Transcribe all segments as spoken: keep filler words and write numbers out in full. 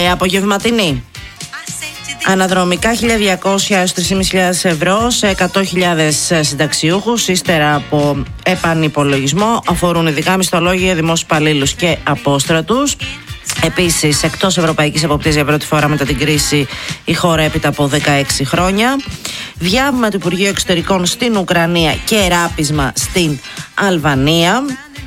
Ε, απογευματινή. Αναδρομικά χίλια διακόσια έως τρεις χιλιάδες πεντακόσια ευρώ σε εκατό χιλιάδες συνταξιούχους, ύστερα από επανυπολογισμό, αφορούν ειδικά μισθολόγια, δημόσιους υπαλλήλους και απόστρατους. Επίσης, εκτός ευρωπαϊκής εποπτείας για πρώτη φορά μετά την κρίση η χώρα έπειτα από δεκαέξι χρόνια. Διάβημα του Υπουργείου Εξωτερικών στην Ουκρανία και ράπισμα στην Αλβανία.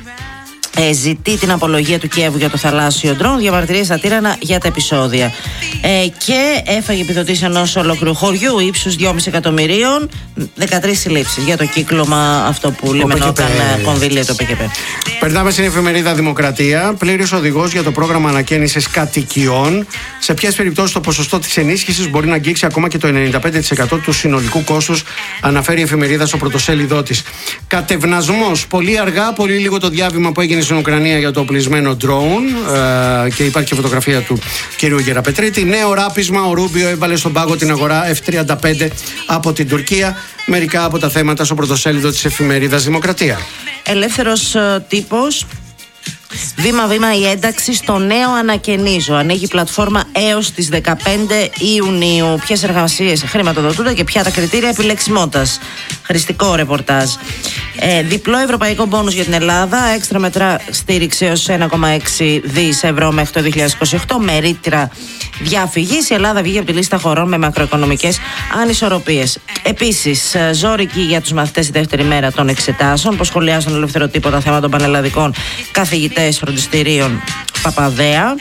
Ε, ζητεί την απολογία του Κιέβου για το θαλάσσιο ντρόν, διαμαρτυρίες στα Τύρανα για τα επεισόδια. Ε, και έφαγε επιδοτήσεις ενός ολόκληρου χωριού ύψους δυόμισι εκατομμυρίων, δεκατρείς συλλήψεις για το κύκλωμα αυτό που λιμενόταν κονδύλια του ΠΚΠ. Περνάμε στην εφημερίδα Δημοκρατία. Πλήρης οδηγός για το πρόγραμμα ανακαίνησης κατοικιών. Σε ποιες περιπτώσεις το ποσοστό της ενίσχυσης μπορεί να αγγίξει ακόμα και το ενενήντα πέντε τοις εκατό του συνολικού κόστους, αναφέρει η εφημερίδα στο πρωτοσέλιδό της. Κατευνασμός. Πολύ αργά, πολύ λίγο το διάβημα που έγινε στην Ουκρανία για το οπλισμένο drone, ε, και υπάρχει και φωτογραφία του κυρίου Γεραπετρίτη. Νέο ράπισμα, ο Ρούμπιο έβαλε στον πάγο την αγορά εφ τριάντα πέντε από την Τουρκία. Μερικά από τα θέματα στο πρωτοσέλιδο της εφημερίδας Δημοκρατία. Ελεύθερος ε, τύπος. Βήμα-βήμα η ένταξη στο νέο ανακαινίζω. Ανοίγει πλατφόρμα έως τις δεκαπέντε Ιουνίου. Ποιες εργασίες χρηματοδοτούνται και ποια τα κριτήρια επιλεξιμότητας. Χρηστικό ρεπορτάζ. Ε, διπλό ευρωπαϊκό μπόνους για την Ελλάδα. Έξτρα μετρά στήριξη έως ένα κόμμα έξι δισεκατομμύρια ευρώ μέχρι το δύο χιλιάδες είκοσι οκτώ. Με ρήτρα διαφυγής. Η Ελλάδα βγήκε από τη λίστα χωρών με μακροοικονομικές ανισορροπίες. Επίσης, ζόρικη για τους μαθητές τη δεύτερη μέρα των εξετάσεων. Που σχολιάζουν στον ελεύθερο τύπο τα θέματα των πανελλαδικών καθηγητές φροντιστηρίων Παπαδέα.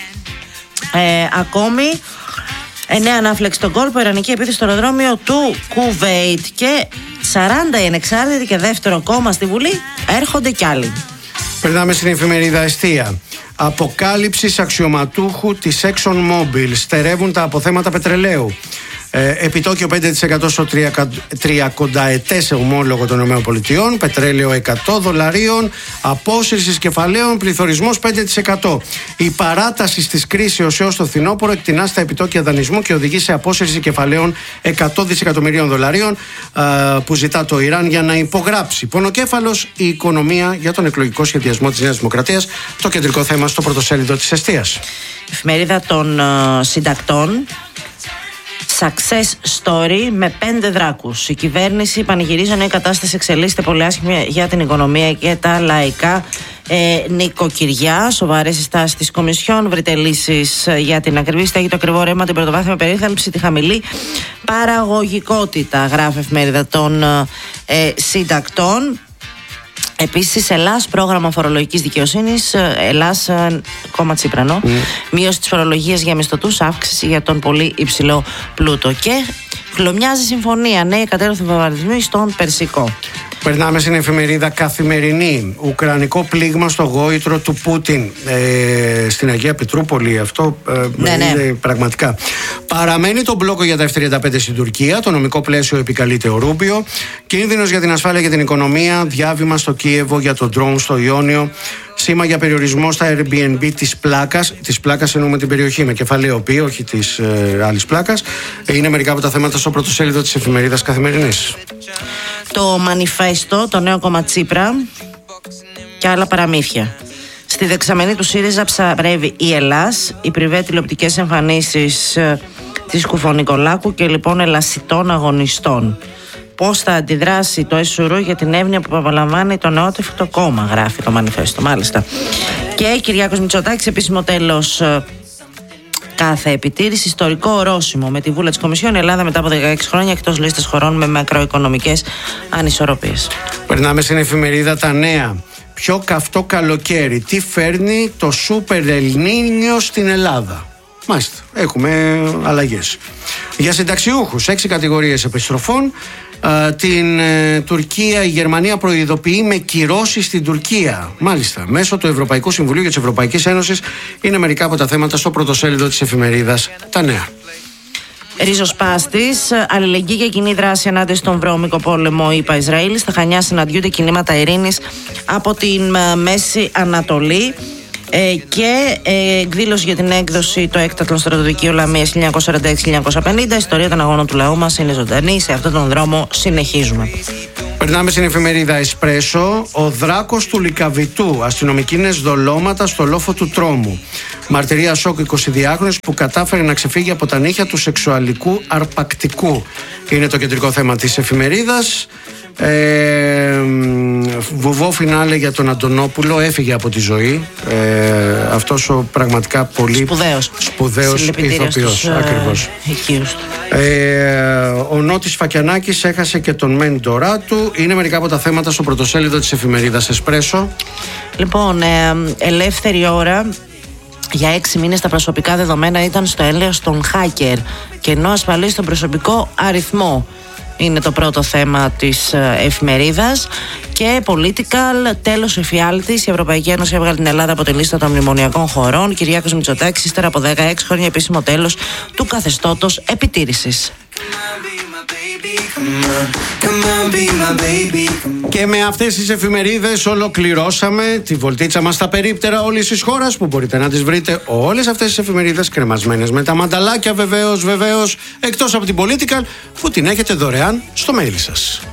Ε, ακόμη, εννέα ανάφλεξη στον κόλπο, ιρανική επίθεση στο αεροδρόμιο του Κουβέιτ και σαράντα οι ανεξάρτητοι και δεύτερο κόμμα στη Βουλή. Έρχονται κι άλλοι. Περνάμε στην εφημερίδα Εστία. Αποκάλυψης αξιωματούχου της ExxonMobil. Στερεύουν τα αποθέματα πετρελαίου. Ε, επιτόκιο πέντε τοις εκατό στο τριακονταετές ομόλογο των ΗΠΑ, πετρέλαιο εκατό δολαρίων, απόσυρσης κεφαλαίων, πληθωρισμός πέντε τοις εκατό. Η παράταση της κρίσεως έως το φθινόπωρο εκτινά στα επιτόκια δανεισμού και οδηγεί σε απόσυρση κεφαλαίων εκατό δισεκατομμυρίων δολαρίων, α, που ζητά το Ιράν για να υπογράψει. Πονοκέφαλος η οικονομία για τον εκλογικό σχεδιασμό της Νέας Δημοκρατίας, το κεντρικό θέμα στο πρωτοσέλιδο της Εστίας. Εφημερίδα των uh, συντακτών. Success story με πέντε δράκους. Η κυβέρνηση πανηγυρίζει ενώ η κατάσταση εξελίσσεται πολύ άσχημη για την οικονομία και τα λαϊκά ε, νοικοκυριά. Σοβαρές συστάσεις της Κομισιόν. Βρείτε λύσεις για την ακριβή στέγη, το ακριβό ρεύμα, την πρωτοβάθμια περίθαλψη, τη χαμηλή παραγωγικότητα, γράφει εφημερίδα των ε, συντακτών. Επίσης, Ελλάς, πρόγραμμα φορολογικής δικαιοσύνης, Ελλάς, κόμμα Τσίπρανο, mm. μείωση της φορολογίας για μισθωτούς, αύξηση για τον πολύ υψηλό πλούτο. Και χλωμιάζει συμφωνία, νέοι κατέρωθεν βομβαρδισμοί στον Περσικό. Περνάμε στην εφημερίδα Καθημερινή. Ουκρανικό πλήγμα στο γόητρο του Πούτιν. Ε, στην Αγία Πετρούπολη. Αυτό ε, ναι, είναι ναι. πραγματικά. Παραμένει το μπλόκο για τα εφ τριάντα πέντε στην Τουρκία. Το νομικό πλαίσιο επικαλείται ο Ρούμπιο. Κίνδυνος για την ασφάλεια και την οικονομία. Διάβημα στο Κίεβο για το ντρόουν στο Ιόνιο. Σήμα για περιορισμό στα Airbnb της πλάκας. Της πλάκας εννοούμε την περιοχή με κεφαλαίο πι, όχι της ε, άλλης πλάκας. Ε, είναι μερικά από τα θέματα στο πρωτοσέλιδο της εφημερίδας Καθημερινής. Το Μανιφέστο, το νέο κόμμα Τσίπρα και άλλα παραμύθια. Στη δεξαμενή του ΣΥΡΙΖΑ ψαρεύει η Ελλάς, οι πριβέ τηλεοπτικές εμφανίσεις ε, της Κουφονικολάκου και λοιπόν ελασιτών αγωνιστών. Πώς θα αντιδράσει το ΕΣΟΥΡΟ για την εύνοια που απολαμβάνει το νεότευτο κόμμα, γράφει το Μανιφέστο, μάλιστα. Και Κυριάκος Μητσοτάκης, επίσημο τέλος ε, κάθε επιτήρηση, ιστορικό ορόσημο με τη βούλα της Κομισιόν. Η Ελλάδα μετά από δεκαέξι χρόνια εκτός λίστας χωρών με μακροοικονομικές ανισορροπίες. Περνάμε στην εφημερίδα Τα Νέα. Πιο καυτό καλοκαίρι. Τι φέρνει το Σούπερ Ελνίνιο στην Ελλάδα. Μάλιστα, έχουμε αλλαγές. Για συνταξιούχους, έξι κατηγορίες επιστροφών. Uh, την uh, Τουρκία, η Γερμανία προειδοποιεί με κυρώσεις στην Τουρκία. Μάλιστα, μέσω του Ευρωπαϊκού Συμβουλίου και της Ευρωπαϊκής Ένωσης είναι μερικά από τα θέματα στο πρωτοσέλιδο της εφημερίδας Τα Νέα. Ριζοσπάστης, αλληλεγγύη και κοινή δράση ενάντια στον βρώμικο πόλεμο, είπα Ισραήλ. Στα Χανιά συναντιούνται κινήματα ειρήνης από την uh, Μέση Ανατολή. Ε, και ε, εκδήλωση για την έκδοση το έκτατο στρατοδικείο Λαμίας χίλια εννιακόσια σαράντα έξι χίλια εννιακόσια πενήντα. Η ιστορία των αγώνων του λαού μας είναι ζωντανή. Σε αυτόν τον δρόμο συνεχίζουμε. Περνάμε στην εφημερίδα Εσπρέσο. Ο δράκος του Λυκαβητού. Αστυνομικίνες δολώματα στο λόφο του τρόμου. Μαρτυρία σοκ εικοσιδυάχρονης που κατάφερε να ξεφύγει από τα νύχια του σεξουαλικού αρπακτικού. Είναι το κεντρικό θέμα της εφημερίδας. Ε, βουβό φινάλε για τον Αντωνόπουλο, έφυγε από τη ζωή. ε, αυτός ο πραγματικά πολύ σπουδαίος, σπουδαίος ηθοποιός, ε, ακριβώς. ε, ο Νότης Φακιανάκης έχασε και τον μέντορά του. Είναι μερικά από τα θέματα στο πρωτοσέλιδο της εφημερίδας Εσπρέσο. Λοιπόν, ε, ελεύθερη ώρα. Για έξι μήνες τα προσωπικά δεδομένα ήταν στο έλεος των hacker και ενώ ασφαλή στον προσωπικό αριθμό. Είναι το πρώτο θέμα της εφημερίδας. Και political, τέλος εφιάλτης. Η Ευρωπαϊκή Ένωση έβγαλε την Ελλάδα από τη λίστα των μνημονιακών χωρών. Κυριάκος Μητσοτάκης, ύστερα από δεκαέξι χρόνια επίσημο τέλος του καθεστώτος επιτήρησης. Και με αυτές τις εφημερίδες ολοκληρώσαμε τη βολτίτσα μας στα περίπτερα όλης της χώρας, που μπορείτε να τις βρείτε όλες αυτές τις εφημερίδες κρεμασμένες με τα μανταλάκια, βεβαίως, βεβαίως, εκτός από την political που την έχετε δωρεάν στο mail σας.